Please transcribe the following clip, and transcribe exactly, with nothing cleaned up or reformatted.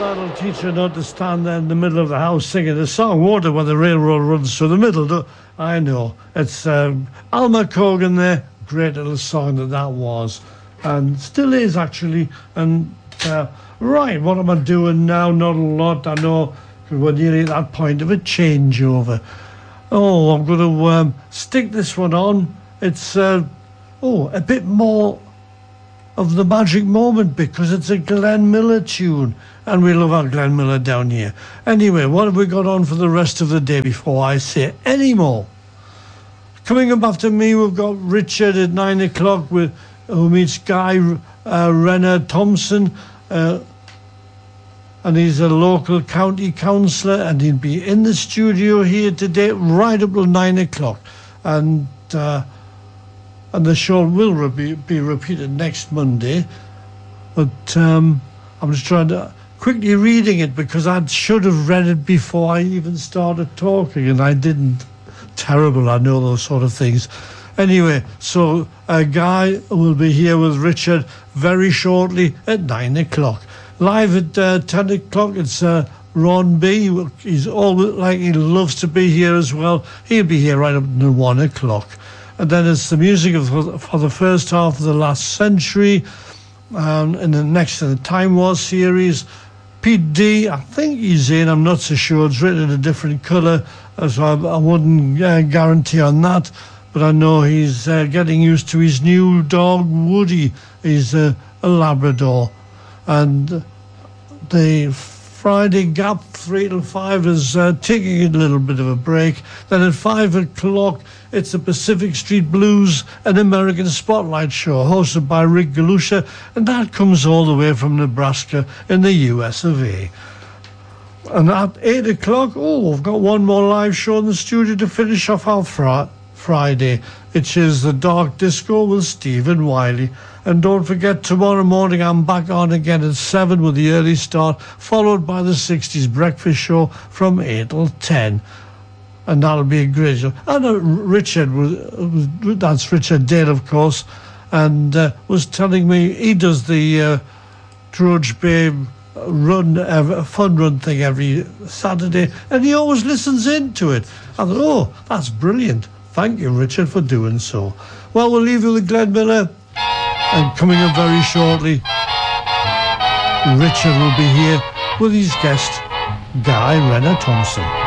that'll teach her not to stand there in the middle of the house singing a song, won't it, when the railroad runs through the middle? Do- I know. It's um, Alma Cogan there. Great little song that that was. And still is, actually. And, uh, right, what am I doing now? Not a lot. I know we're nearly at that point of a changeover. Oh, I'm going to um, stick this one on. It's, uh, oh, a bit more of the magic moment because it's a Glenn Miller tune. And we love our Glenn Miller down here. Anyway, what have we got on for the rest of the day before I say any more? Coming up after me, we've got Richard at nine o'clock, with, who meets Guy uh, Renner Thompson. Uh, and he's a local county councillor, and he'll be in the studio here today right up till nine o'clock. And uh, and the show will be, be repeated next Monday. But um, I'm just trying to quickly reading it because I should have read it before I even started talking, and I didn't. Terrible, I know those sort of things. Anyway, so a Guy will be here with Richard very shortly at nine o'clock. Live at uh, ten o'clock, it's uh, Ron B. He's always like he loves to be here as well. He'll be here right up until one o'clock. And then it's the music of, for the first half of the last century. Um, and the next in the Time War series, Pete D, I think he's in, I'm not so sure. It's written in a different colour, so I, I wouldn't uh, guarantee on that. But I know he's uh, getting used to his new dog, Woody. He's uh, a Labrador. And the Friday gap, three till five, is uh, taking a little bit of a break. Then at five o'clock, it's the Pacific Street Blues, an American Spotlight show hosted by Rick Galusha, and that comes all the way from Nebraska in the U S of A. And at eight o'clock, oh, we've got one more live show in the studio to finish off our fr- Friday, which is the Dark Disco with Stephen Wiley. And don't forget, tomorrow morning I'm back on again at seven with the early start, followed by the sixties breakfast show from eight till ten. And that'll be a great show. And uh, Richard, was, was, that's Richard Dale, of course, and uh, was telling me he does the uh, Trudge Bay run, uh, fun run thing every Saturday, and he always listens into it. I thought, oh, that's brilliant. Thank you, Richard, for doing so. Well, we'll leave you with Glenn Miller, and coming up very shortly, Richard will be here with his guest, Guy Renner Thompson.